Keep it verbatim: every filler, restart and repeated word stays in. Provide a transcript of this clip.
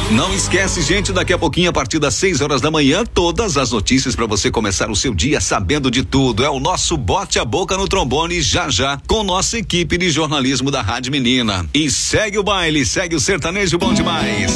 Não esquece, gente, daqui a pouquinho, a partir das seis horas da manhã, todas as notícias para você começar o seu dia sabendo de tudo. É o nosso Bote a Boca no Trombone, já já, com nossa equipe de jornalismo da Rádio Menina. E segue o baile, segue o sertanejo bom demais.